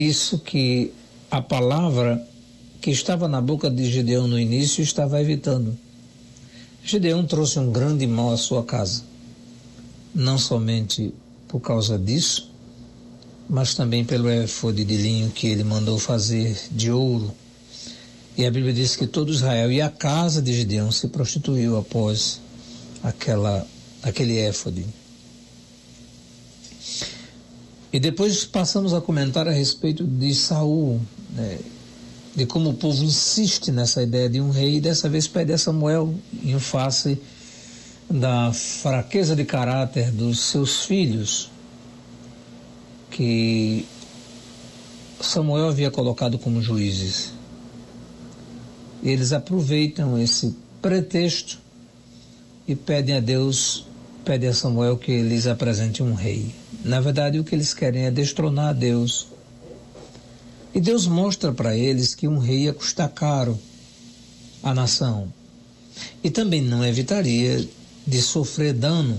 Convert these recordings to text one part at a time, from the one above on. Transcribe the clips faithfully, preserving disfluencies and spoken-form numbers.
Isso que a palavra que estava na boca de Gideão no início estava evitando. Gideão trouxe um grande mal à sua casa, não somente por causa disso, mas também pelo éfode de linho que ele mandou fazer de ouro. E a Bíblia diz que todo Israel e a casa de Gideão se prostituiu após aquela, aquele éfode. E depois passamos a comentar a respeito de Saul, né, de como o povo insiste nessa ideia de um rei, e dessa vez pede a Samuel em face da fraqueza de caráter dos seus filhos, que Samuel havia colocado como juízes. E eles aproveitam esse pretexto e pedem a Deus, pedem a Samuel que lhes apresente um rei. Na verdade, o que eles querem é destronar a Deus. E Deus mostra para eles que um rei ia custar caro à nação. E também não evitaria de sofrer dano.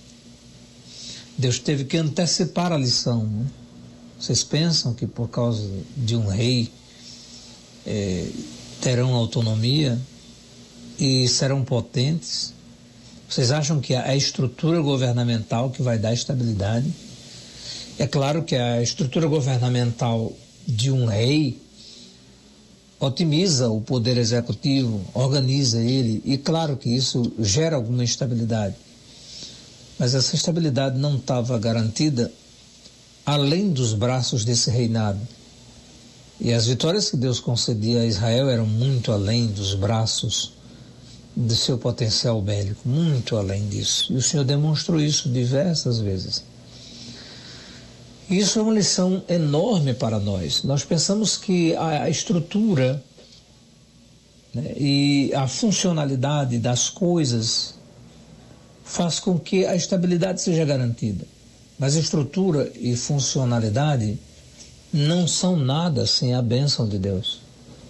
Deus teve que antecipar a lição. Né? Vocês pensam que por causa de um rei é, terão autonomia e serão potentes? Vocês acham que é a estrutura governamental que vai dar estabilidade? É claro que a estrutura governamental de um rei otimiza o poder executivo, organiza ele, e claro que isso gera alguma estabilidade. Mas essa estabilidade não estava garantida além dos braços desse reinado. E as vitórias que Deus concedia a Israel eram muito além dos braços do seu potencial bélico, muito além disso. E o Senhor demonstrou isso diversas vezes. Isso é uma lição enorme para nós. Nós pensamos que a estrutura, né, e a funcionalidade das coisas faz com que a estabilidade seja garantida. Mas estrutura e funcionalidade não são nada sem a bênção de Deus.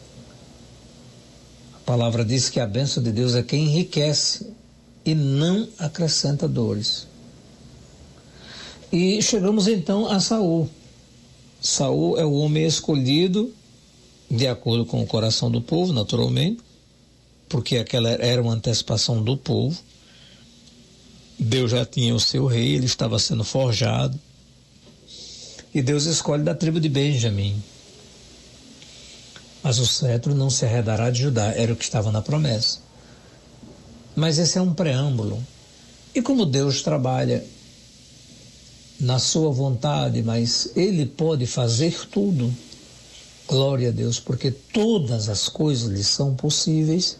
A palavra diz que a bênção de Deus é quem enriquece e não acrescenta dores. E chegamos então a Saul. Saul é o homem escolhido de acordo com o coração do povo, naturalmente, porque aquela era uma antecipação do povo. Deus já tinha o seu rei, ele estava sendo forjado. E Deus escolhe da tribo de Benjamim. Mas o cetro não se arredará de Judá, era o que estava na promessa. Mas esse é um preâmbulo. E como Deus trabalha na sua vontade, mas Ele pode fazer tudo, glória a Deus, porque todas as coisas lhe são possíveis.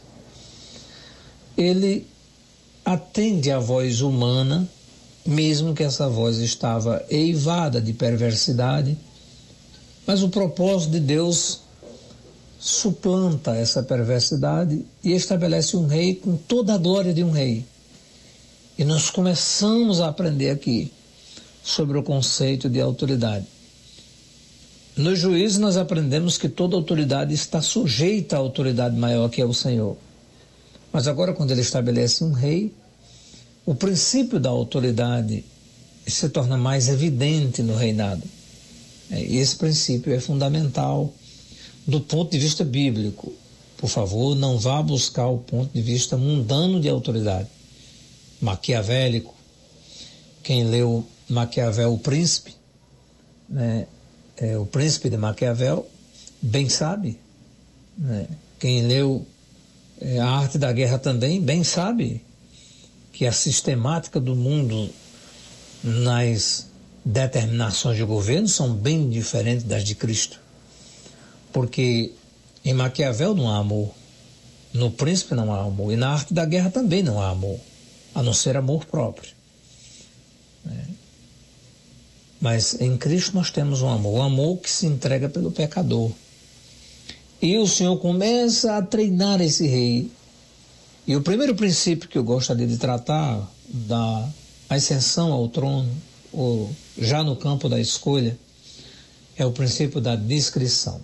Ele atende à voz humana, mesmo que essa voz estava eivada de perversidade, mas o propósito de Deus suplanta essa perversidade e estabelece um rei com toda a glória de um rei. E nós começamos a aprender aqui sobre o conceito de autoridade. No juízo nós aprendemos que toda autoridade está sujeita à autoridade maior, que é o Senhor. Mas agora, quando ele estabelece um rei, o princípio da autoridade se torna mais evidente no reinado. E esse princípio é fundamental do ponto de vista bíblico. Por favor, não vá buscar o ponto de vista mundano de autoridade, maquiavélico. Quem leu Maquiavel, o príncipe, né, é, o príncipe de Maquiavel, bem sabe, né? Quem leu é, A Arte da Guerra também, bem sabe que a sistemática do mundo nas determinações de governo são bem diferentes das de Cristo. Porque em Maquiavel não há amor, no príncipe não há amor, e na Arte da Guerra também não há amor, a não ser amor próprio. Né? Mas em Cristo nós temos um amor, um amor que se entrega pelo pecador. E o Senhor começa a treinar esse rei. E o primeiro princípio que eu gostaria de tratar da ascensão ao trono, ou já no campo da escolha, é o princípio da discrição.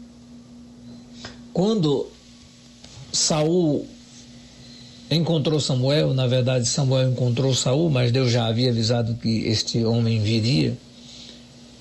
Quando Saul encontrou Samuel, na verdade Samuel encontrou Saul, mas Deus já havia avisado que este homem viria.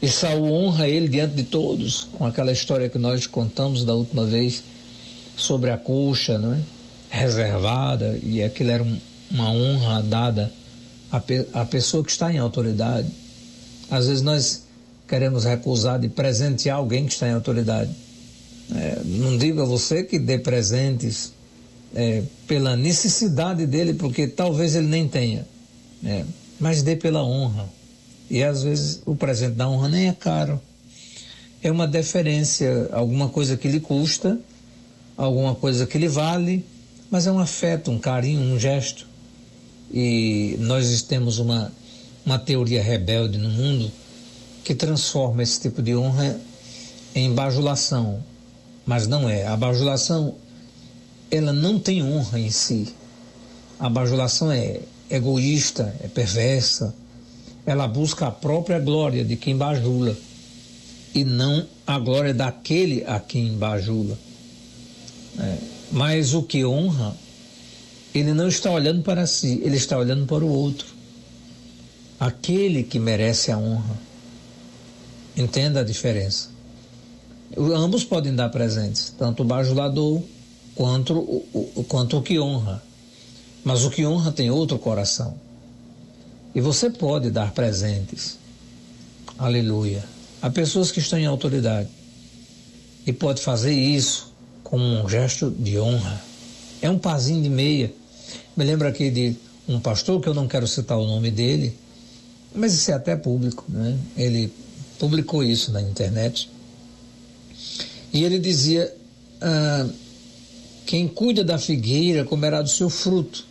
E Saul honra ele diante de todos, com aquela história que nós contamos da última vez sobre a coxa, não é? Reservada, e aquilo era um, uma honra dada à, pe à pessoa que está em autoridade. Às vezes nós queremos recusar de presentear alguém que está em autoridade. É, não digo a você que dê presentes é, pela necessidade dele, porque talvez ele nem tenha, é, mas dê pela honra. E às vezes o presente da honra nem é caro. É uma deferência, alguma coisa que lhe custa, alguma coisa que lhe vale, mas é um afeto, um carinho, um gesto. E nós temos uma, uma teoria rebelde no mundo que transforma esse tipo de honra em bajulação. Mas não é. A bajulação, ela não tem honra em si. A bajulação é egoísta, é perversa. Ela busca a própria glória de quem bajula e não a glória daquele a quem bajula. É. Mas o que honra, ele não está olhando para si, ele está olhando para o outro. Aquele que merece a honra. Entenda a diferença. Ambos podem dar presentes, tanto o bajulador quanto o, o, quanto o que honra. Mas o que honra tem outro coração. E você pode dar presentes, aleluia, a pessoas que estão em autoridade. E pode fazer isso como um gesto de honra. É um pazinho de meia. Me lembro aqui de um pastor, que eu não quero citar o nome dele, mas isso é até público, né? Ele publicou isso na internet. E ele dizia, ah, quem cuida da figueira comerá do seu fruto.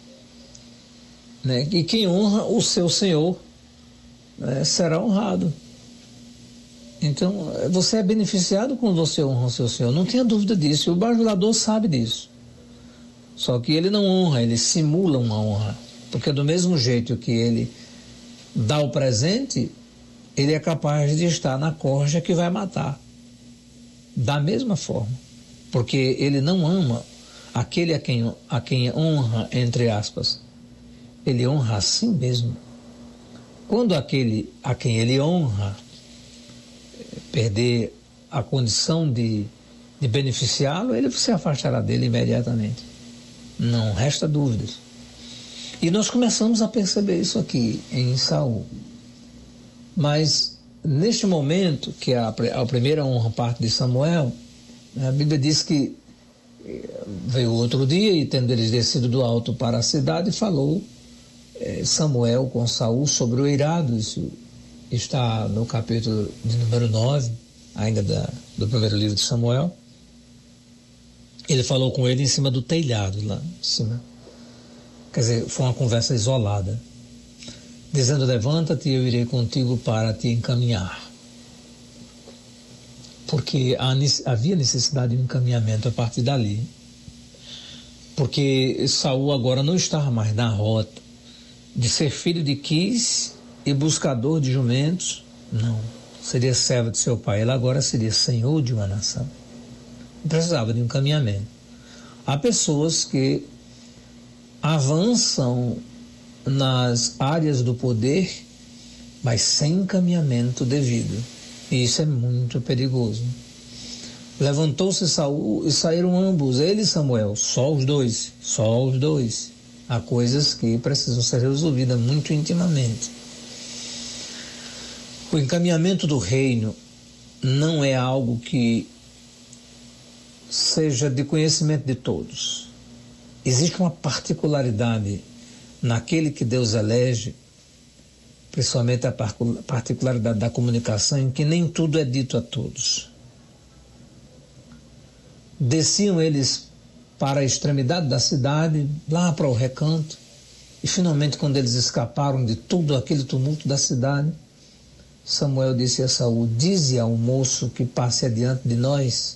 Né? E quem honra o seu Senhor, né, será honrado. Então, você é beneficiado quando você honra o seu Senhor, não tenha dúvida disso, e o bajulador sabe disso. Só que ele não honra, ele simula uma honra, porque do mesmo jeito que ele dá o presente, ele é capaz de estar na corja que vai matar. Da mesma forma, porque ele não ama aquele a quem, a quem honra, entre aspas. Ele honra a si mesmo. Quando aquele a quem ele honra perder a condição de, de beneficiá-lo, ele se afastará dele imediatamente. Não resta dúvidas. E nós começamos a perceber isso aqui em Saul. Mas neste momento, que a, a primeira honra parte de Samuel, a Bíblia diz que veio outro dia e, tendo eles descido do alto para a cidade, falou Samuel com Saul sobre o eirado. Isso está no capítulo de número nove, ainda da, do primeiro livro de Samuel. Ele falou com ele em cima do telhado, lá em cima. Quer dizer, foi uma conversa isolada, dizendo: levanta-te e eu irei contigo para te encaminhar. Porque havia necessidade de um encaminhamento a partir dali. Porque Saul agora não estava mais na rota de ser filho de Quis e buscador de jumentos. Não, seria servo de seu pai. Ele agora seria senhor de uma nação. Precisava de um encaminhamento. Há pessoas que avançam nas áreas do poder, mas sem encaminhamento devido. E isso é muito perigoso. Levantou-se Saul e saíram ambos, ele e Samuel, só os dois, só os dois. Há coisas que precisam ser resolvidas muito intimamente. O encaminhamento do reino não é algo que seja de conhecimento de todos. Existe uma particularidade naquele que Deus elege, principalmente a particularidade da comunicação, em que nem tudo é dito a todos. Desciam eles para a extremidade da cidade, lá para o recanto, e finalmente, quando eles escaparam de todo aquele tumulto da cidade, Samuel disse a Saul: dize ao moço que passe adiante de nós,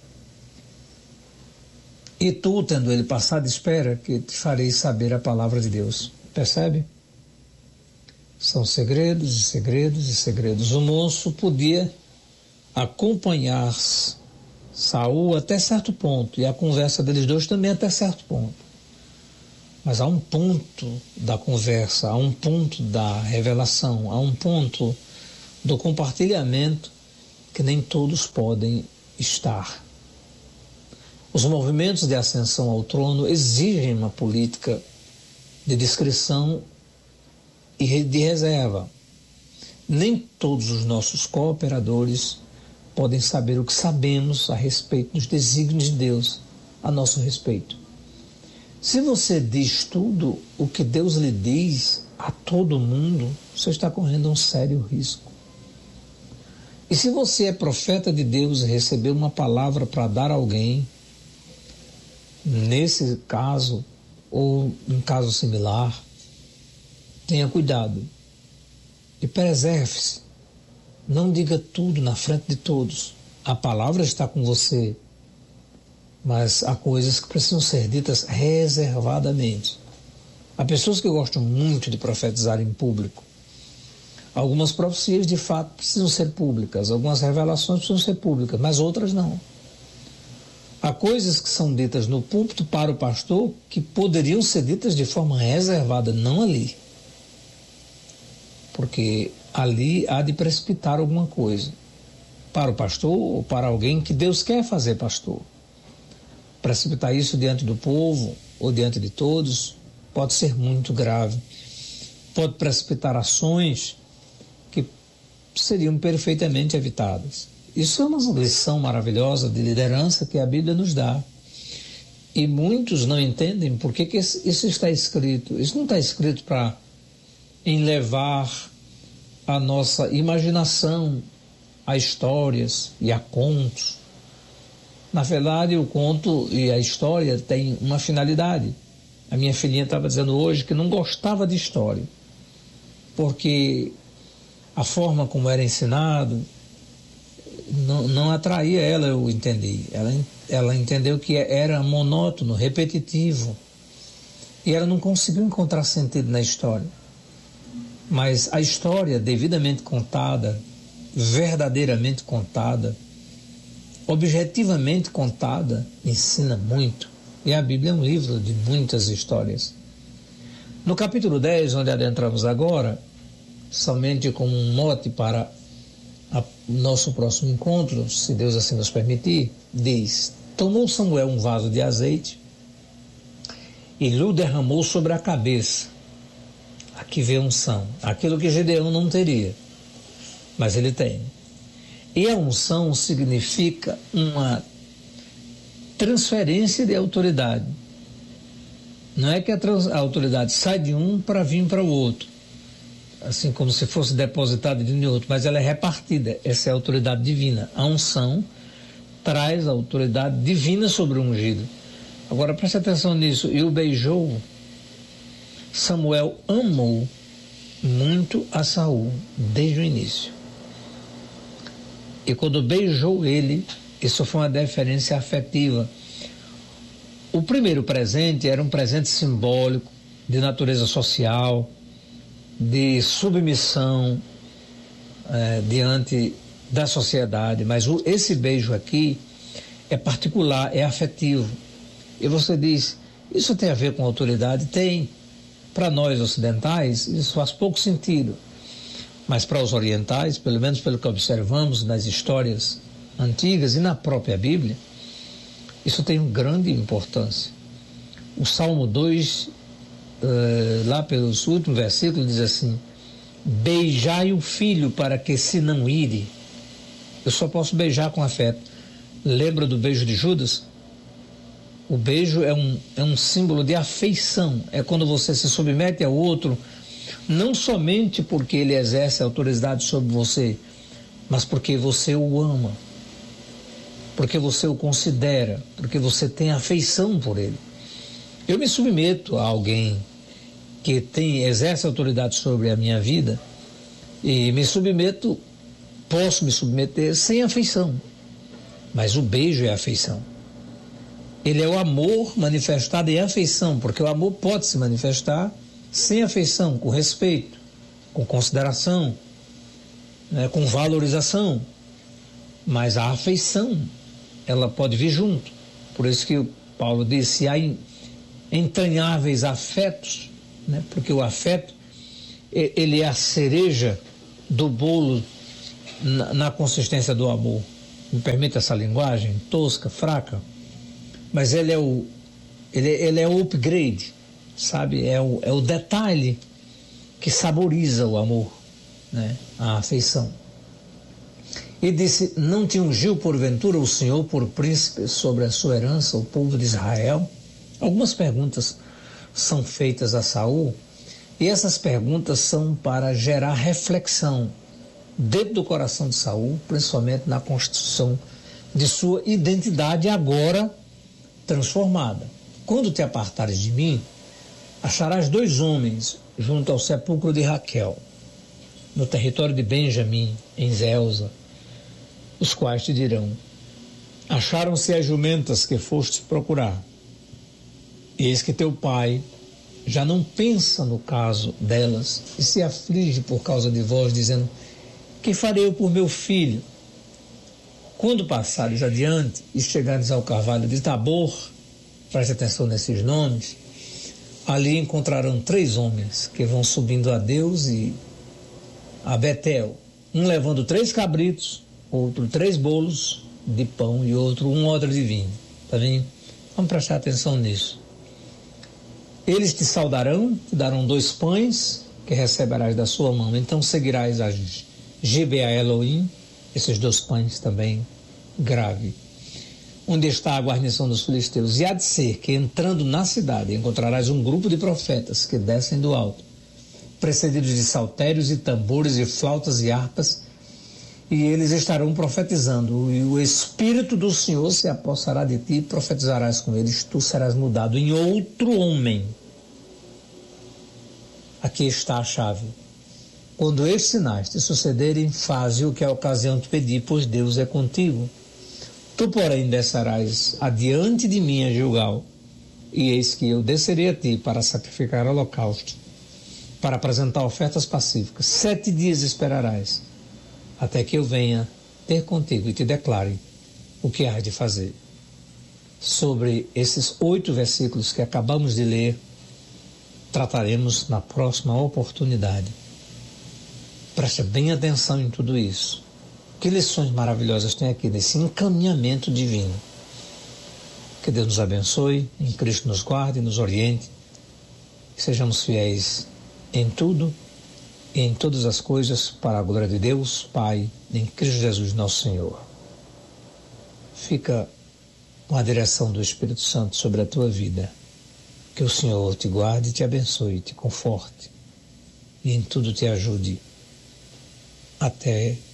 e tu, tendo ele passado, espera que te farei saber a palavra de Deus. Percebe? São segredos e segredos e segredos. O moço podia acompanhar Saul até certo ponto, e a conversa deles dois também até certo ponto. Mas há um ponto da conversa, há um ponto da revelação, há um ponto do compartilhamento que nem todos podem estar. Os movimentos de ascensão ao trono exigem uma política de discrição e de reserva. Nem todos os nossos cooperadores podem saber o que sabemos a respeito dos desígnios de Deus a nosso respeito. Se você diz tudo o que Deus lhe diz a todo mundo, você está correndo um sério risco. E se você é profeta de Deus e recebeu uma palavra para dar a alguém, nesse caso, ou um caso similar, tenha cuidado e preserve-se. Não diga tudo na frente de todos. A palavra está com você, mas há coisas que precisam ser ditas reservadamente. Há pessoas que gostam muito de profetizar em público. Algumas profecias, de fato, precisam ser públicas, algumas revelações precisam ser públicas, mas outras não. Há coisas que são ditas no púlpito para o pastor que poderiam ser ditas de forma reservada, não ali. Porque ali há de precipitar alguma coisa. Para o pastor ou para alguém que Deus quer fazer pastor. Precipitar isso diante do povo ou diante de todos pode ser muito grave. Pode precipitar ações que seriam perfeitamente evitadas. Isso é uma lição maravilhosa de liderança que a Bíblia nos dá. E muitos não entendem por que que isso está escrito. Isso não está escrito para enlevar a nossa imaginação a histórias e a contos. Na verdade, o conto e a história têm uma finalidade. A minha filhinha estava dizendo hoje que não gostava de história, porque a forma como era ensinado não, não atraía ela, eu entendi. Ela, ela entendeu que era monótono, repetitivo, e ela não conseguiu encontrar sentido na história. Mas a história devidamente contada, verdadeiramente contada, objetivamente contada, ensina muito. E a Bíblia é um livro de muitas histórias. No capítulo dez, onde adentramos agora, somente como um mote para o nosso próximo encontro, se Deus assim nos permitir, diz: tomou Samuel um vaso de azeite e lhe derramou sobre a cabeça. Aqui vê a unção, aquilo que Gedeão não teria, mas ele tem. E a unção significa uma transferência de autoridade. Não é que a, trans, a autoridade sai de um para vir para o outro, assim como se fosse depositada de um em outro, mas ela é repartida. Essa é a autoridade divina. A unção traz a autoridade divina sobre o ungido. Agora preste atenção nisso. E o beijou. Samuel amou muito a Saul desde o início. E quando beijou ele, isso foi uma deferência afetiva. O primeiro presente era um presente simbólico, de natureza social, de submissão é, diante da sociedade. Mas o, esse beijo aqui é particular, é afetivo. E você diz, isso tem a ver com autoridade? Tem. Para nós ocidentais, isso faz pouco sentido. Mas para os orientais, pelo menos pelo que observamos nas histórias antigas e na própria Bíblia, isso tem uma grande importância. O Salmo dois, uh, lá pelos últimos versículos, diz assim: beijai o filho para que se não ire. Eu só posso beijar com afeto. Lembra do beijo de Judas? O beijo é um, é um símbolo de afeição. É quando você se submete ao outro, não somente porque ele exerce autoridade sobre você, mas porque você o ama, porque você o considera, porque você tem afeição por ele. Eu me submeto a alguém que tem, exerce autoridade sobre a minha vida, e me submeto, posso me submeter sem afeição, mas o beijo é afeição. Ele é o amor manifestado em afeição, porque o amor pode se manifestar sem afeição, com respeito, com consideração, né, com valorização. Mas a afeição, ela pode vir junto. Por isso que Paulo disse, se há entranháveis afetos, né, porque o afeto, ele é a cereja do bolo na, na consistência do amor. Me permita essa linguagem tosca, fraca, mas ele é o, ele, ele é o upgrade, sabe? É o, é o detalhe que saboriza o amor, né? A afeição. E disse: não te ungiu porventura o Senhor por príncipe sobre a sua herança, o povo de Israel? Algumas perguntas são feitas a Saul, e essas perguntas são para gerar reflexão dentro do coração de Saul, principalmente na construção de sua identidade agora transformada. Quando te apartares de mim, acharás dois homens junto ao sepulcro de Raquel, no território de Benjamim, em Zelza, os quais te dirão: acharam-se as jumentas que foste procurar. Eis que teu pai já não pensa no caso delas e se aflige por causa de vós, dizendo: que farei eu por meu filho? Quando passares adiante e chegares ao carvalho de Tabor, preste atenção nesses nomes, ali encontrarão três homens que vão subindo a Deus e a Betel, um levando três cabritos, outro três bolos de pão e outro um odre de vinho. Tá vendo? Vamos prestar atenção nisso. Eles te saudarão, te darão dois pães que receberás da sua mão. Então seguirás a Gibeá Elohim, esses dois pães também grave, onde está a guarnição dos filisteus. E há de ser que, entrando na cidade, encontrarás um grupo de profetas que descem do alto, precedidos de saltérios e tambores e flautas e harpas, e eles estarão profetizando, e o Espírito do Senhor se apossará de ti, e profetizarás com eles, tu serás mudado em outro homem. Aqui está a chave. Quando estes sinais te sucederem, faze o que a ocasião te pedir, pois Deus é contigo. Tu, porém, descerás adiante de mim a Gilgal, e eis que eu descerei a ti para sacrificar holocausto, para apresentar ofertas pacíficas. Sete dias esperarás, até que eu venha ter contigo e te declare o que hás de fazer. Sobre esses oito versículos que acabamos de ler, trataremos na próxima oportunidade. Preste bem atenção em tudo isso. Que lições maravilhosas tem aqui nesse encaminhamento divino. Que Deus nos abençoe, em Cristo nos guarde, nos oriente, que sejamos fiéis em tudo e em todas as coisas para a glória de Deus, Pai, em Cristo Jesus nosso Senhor. Fica com a direção do Espírito Santo sobre a tua vida. Que o Senhor te guarde, te abençoe, te conforte e em tudo te ajude. Até